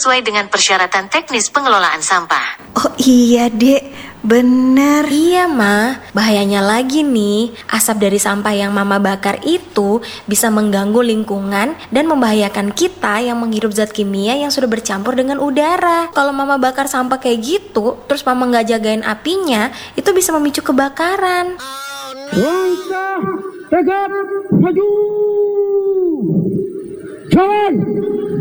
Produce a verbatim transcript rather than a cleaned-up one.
sesuai dengan persyaratan teknis pengelolaan sampah. Oh iya dek, bener. Iya Ma, bahayanya lagi nih, asap dari sampah yang Mama bakar itu bisa mengganggu lingkungan dan membahayakan kita yang menghirup zat kimia yang sudah bercampur dengan udara. Kalau Mama bakar sampah kayak gitu, terus Mama nggak jagain apinya, itu bisa memicu kebakaran. Langkah tegap maju, jalan.